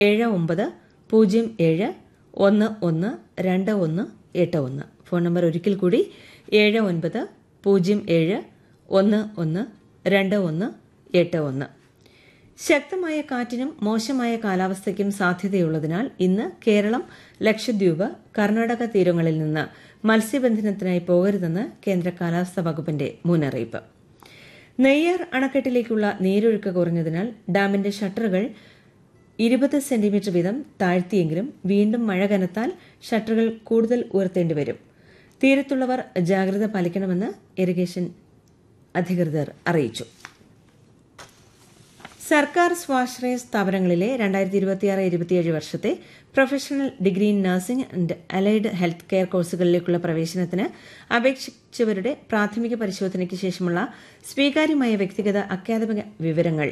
7907112181. Phone number ഒരിക്കൽ കൂടി 7907112181. ശക്തമായ കാറ്റിനും മോശമായ കാലാവസ്ഥയ്ക്കും സാധ്യതയുള്ളതിനാൽ ഇന്ന് കേരളം, ലക്ഷദ്വീപ്, കർണാടക തീരങ്ങളിൽ നിന്ന് മത്സ്യബന്ധനത്തിനായി പോകരുതെന്ന് കേന്ദ്ര കാലാവസ്ഥാ വകുപ്പിന്റെ മുന്നറിയിപ്പ്. നെയ്യാർ അണക്കെട്ടിലേക്കുള്ള നീരൊഴുക്ക് കുറഞ്ഞതിനാൽ ഡാമിന്റെ ഷട്ടറുകൾ 20 സെന്റിമീറ്റർ വീതം താഴ്ത്തിയെങ്കിലും വീണ്ടും മഴ കനത്താൽ ഷട്ടറുകൾ കൂടുതൽ ഉയർത്തേണ്ടിവരും. തീരത്തുള്ളവർ ജാഗ്രത പാലിക്കണമെന്ന് ഇറിഗേഷൻ അധികൃതർ അറിയിച്ചു. സർക്കാർ സ്വാശ്രയ സ്ഥാപനങ്ങളിലെ 2026-27 വർഷത്തെ professional degree in nursing and allied health care കോഴ്സുകളിലേക്കുള്ള പ്രവേശനത്തിന് അപേക്ഷിച്ചവരുടെ പ്രാഥമിക പരിശോധനയ്ക്ക് ശേഷമുള്ള സ്വീകാര്യമായ വ്യക്തിഗത അക്കാദമിക വിവരങ്ങൾ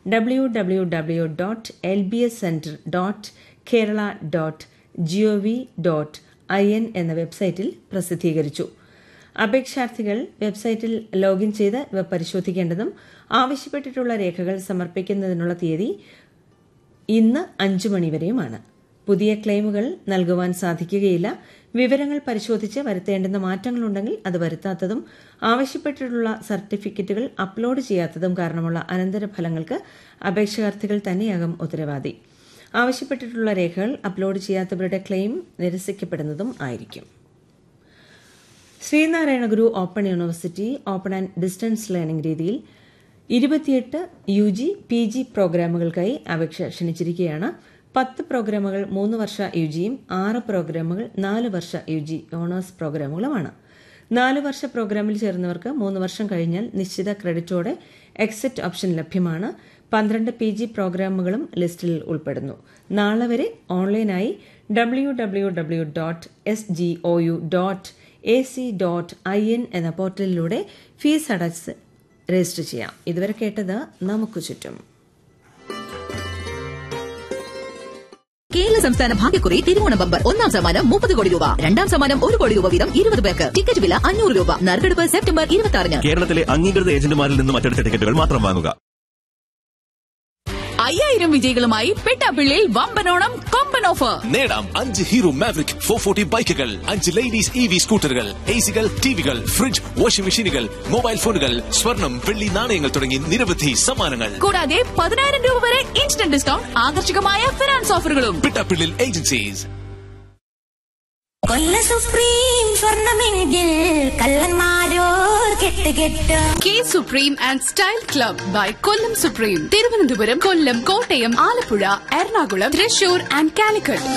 www.lbscenter.kerala.gov.in എന്ന വെബ്സൈറ്റിൽ പ്രസിദ്ധീകരിച്ചു. അപേക്ഷാർത്ഥികൾ വെബ്സൈറ്റിൽ ലോഗിൻ ചെയ്ത് ഇവ പരിശോധിക്കേണ്ടതും ആവശ്യപ്പെട്ടിട്ടുള്ള രേഖകൾ സമർപ്പിക്കുന്നതിനുള്ള തീയതി ഇന്ന് 5 മണിവരെയുമാണ്. പുതിയ ക്ലെയിമുകൾ നൽകുവാൻ സാധിക്കുകയില്ല. വിവരങ്ങൾ പരിശോധിച്ച് വരുത്തേണ്ടുന്ന മാറ്റങ്ങളുണ്ടെങ്കിൽ അത് വരുത്താത്തതും ആവശ്യപ്പെട്ടിട്ടുള്ള സർട്ടിഫിക്കറ്റുകൾ അപ്ലോഡ് ചെയ്യാത്തതും കാരണമുള്ള അനന്തരഫലങ്ങൾക്ക് അപേക്ഷാർത്ഥികൾ തന്നെയാകും ഉത്തരവാദി. ആവശ്യപ്പെട്ടിട്ടുള്ള രേഖകൾ അപ്ലോഡ് ചെയ്യാത്തവരുടെ ക്ലെയിം നിരസിക്കപ്പെടുന്നതും ആയിരിക്കും. ശ്രീനാരായണ ഗുരു open university open and distance learning രീതിയിൽ 28 UG PG പ്രോഗ്രാമുകൾക്കായി അപേക്ഷ ക്ഷണിച്ചിരിക്കുകയാണ്. 10 പ്രോഗ്രാമുകൾ 3 വർഷ UGയും 6 പ്രോഗ്രാമുകൾ 4 വർഷ UG ഓണേഴ്സ് പ്രോഗ്രാമുകളുമാണ്. 4 വർഷ പ്രോഗ്രാമിൽ ചേർന്നവർക്ക് 3 വർഷം കഴിഞ്ഞാൽ നിശ്ചിത ക്രെഡിറ്റോടെ എക്സിറ്റ് ഓപ്ഷൻ ലഭ്യമാണ്. 12 PG പ്രോഗ്രാമുകളും ലിസ്റ്റിൽ ഉൾപ്പെടുന്നു. നാളെ വരെ ഓൺലൈനായി www.sgou.ac.in എന്ന പോർട്ടലിലൂടെ ഫീസ് അടച്ച് രജിസ്റ്റർ ചെയ്യാം. ഇതുവരെ കേട്ടത് നമുക്ക് ചുറ്റും. കേരള സംസ്ഥാന ഭാഗ്യക്കുറി തിരുവോണ ബമ്പർ. 1ാം സമ്മാനം 30 കോടി രൂപ, 2ാം സമ്മാനം 1 കോടി രൂപ വീതം 20 പേർക്ക്. ടിക്കറ്റ് വില 500 രൂപ. നറുക്കെടുപ്പ് സെപ്റ്റംബർ 26-ന്. കേരളത്തിലെ അംഗീകൃത ഏജന്റുമാരിൽ നിന്ന് മറ്റെടുത്ത ടിക്കറ്റുകൾ മാത്രം വാങ്ങുക. 5000 വിജയികളുമായി പെട്ടാപ്പിള്ളിയിൽ വമ്പനോണം കൊമ്പൻ ഓഫർ. നേടാം 5 ഹീറോ മാവറിക് 440 ബൈക്കുകൾ, 5 ലേഡീസ് EV സ്കൂട്ടറുകൾ, എസികൾ, ടിവികൾ, ഫ്രിഡ്ജ്, വാഷിംഗ് മെഷീനുകൾ, മൊബൈൽ ഫോണുകൾ, സ്വർണം, വെള്ളി നാണയങ്ങൾ തുടങ്ങി നിരവധി സമ്മാനങ്ങൾ. കൂടാതെ 10000 രൂപ വരെ ഇൻസ്റ്റന്റ് ഡിസ്കൗണ്ട്, ആകർഷകമായ ഫിനാൻസ് ഓഫറുകളും. പിട്ടാപ്പിള്ളിൽ ഏജൻസീസ്. കൊല്ല supreme സ്വർണമെങ്കിൽ കള്ളന്മാരോർ കെട്ടുകെട്ട്. K supreme and style club by Kollam supreme. Thiruvananthapuram, Kollam, Kottayam, Alappuzha, Ernakulam, Thrissur and Calicut.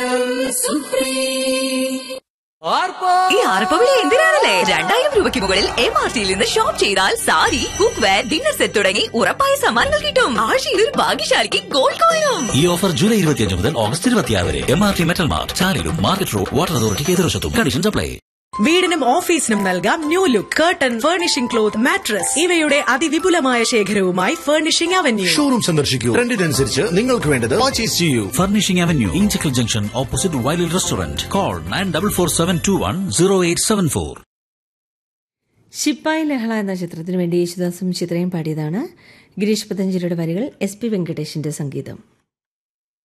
ഈ ആർപ്പവിളി എന്തിനാണല്ലേ? 2000 രൂപയ്ക്ക് മുകളിൽ MRTയിൽ നിന്ന് ഷോപ്പ് ചെയ്താൽ sari, cook wear, dinner set തുടങ്ങി ഉറപ്പായ സമ്മാനങ്ങൾ കിട്ടും. ആഴ്ചയിൽ ഒരു ഭാഗ്യശാലിക്ക് ഗോൾഡ് കോയിനും. ഈ ഓഫർ ജൂലൈ 25 മുതൽ ഓഗസ്റ്റ് 26 വരെ. MRT metal mart, ചാലിലും market road, water അതോറിറ്റിക്ക് എതിർവശത്തും. Conditions apply. വീടിനും ഓഫീസിനും നൽകാം new look. Curtain, furnishing cloth, mattress ഇവയുടെ അതിവിപുലമായ ശേഖരവുമായി ഫർണിഷിംഗ് അവന്യൂ. ഷോറൂം സന്ദർശിക്കൂ. ട്രെൻഡിനനുസരിച്ച് നിങ്ങൾക്ക് വേണ്ടത് പർച്ചേസ് ചെയ്യൂ. Furnishing avenue, Inchakkal junction, opposite വൈലിൽ restaurant. Call 9447210874. ശിപ്പായി ലഹള എന്ന ചിത്രത്തിനു വേണ്ടി യേശുദാസും ചിത്രയും പാടിയതാണ്. ഗിരീഷ് പതഞ്ജലിയുടെ വരികൾ, SP വെങ്കടേഷിന്റെ സംഗീതം.